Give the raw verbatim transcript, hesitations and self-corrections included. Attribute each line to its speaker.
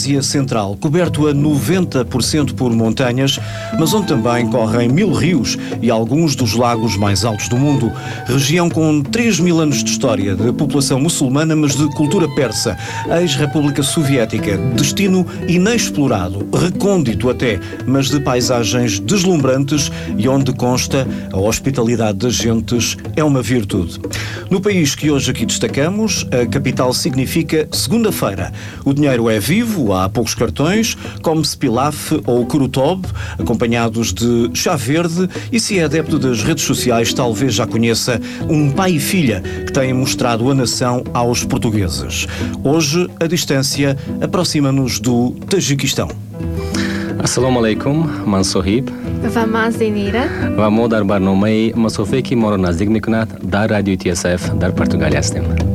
Speaker 1: Ásia Central, coberto a noventa por cento por montanhas, mas onde também correm mil rios e alguns dos lagos mais altos do mundo. Região com três mil anos de história, de população muçulmana, mas de cultura persa, ex-República Soviética, destino inexplorado, recôndito até, mas de paisagens deslumbrantes e onde consta a hospitalidade das gentes é uma virtude. No país que hoje aqui destacamos, a capital significa segunda-feira. O dinheiro é vivo, há poucos cartões, come-se pilaf ou kurutob, acompanhados de chá verde, e se é adepto das redes sociais, talvez já conheça um pai e filha que têm mostrado a nação aos portugueses. Hoje, a distância aproxima-nos do Tajiquistão.
Speaker 2: Assalamu alaikum, man Sohib.
Speaker 3: و من زینیره
Speaker 2: و ما در برنامه مسافه که ما را نزدیک میکند در رادیو تی اس اف در پرتغالی هستیم.